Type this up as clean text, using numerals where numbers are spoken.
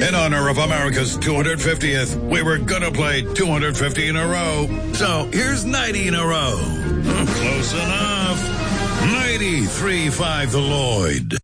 In honor of America's 250th, we were gonna play 250 in a row. So here's 90 in a row. Close enough. 93.5 The Lloyd.